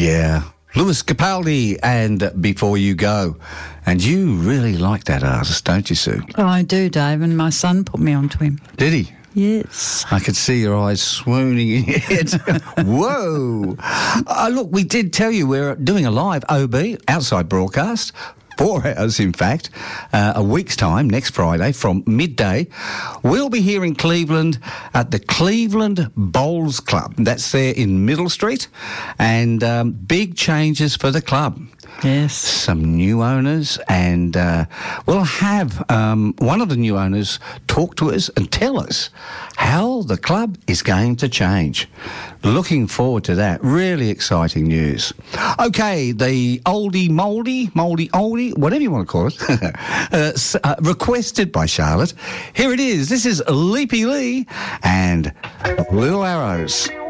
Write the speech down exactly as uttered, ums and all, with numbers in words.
Yeah. Lewis Capaldi and Before You Go. And you really like that artist, don't you, Sue? Oh, I do, Dave, and my son put me onto him. Did he? Yes. I could see your eyes swooning in your head. Whoa. Uh, look, we did tell you we're doing a live O B, outside broadcast, four hours in fact, uh, a week's time, next Friday from midday. We'll be here in Cleveland at the Cleveland Bowls Club. That's there in Middle Street. And um, big changes for the club. Yes. Some new owners, and uh, we'll have um, one of the new owners talk to us and tell us how the club is going to change. Looking forward to that. Really exciting news. Okay, the oldie mouldy, mouldy oldie, whatever you want to call it, uh, uh, requested by Charlotte. Here it is. This is Leapy Lee and Little Arrows.